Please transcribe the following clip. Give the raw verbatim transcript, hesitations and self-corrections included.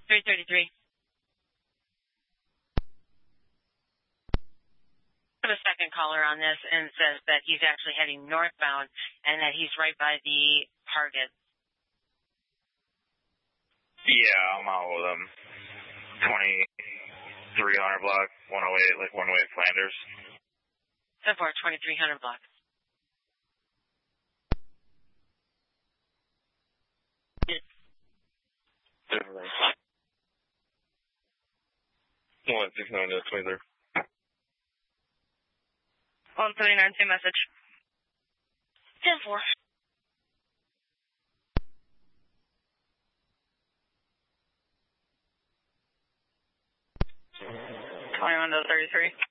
three thirty-three. I have a second caller on this and says that he's actually heading northbound and that he's right by the target. Yeah, I'm out with him. twenty-three hundred block, one oh eight, like one oh eight Flanders. So far, twenty-three hundred block. one six nine to twenty-three. one seventy-nine, same message. ten four. twenty-one to thirty-three.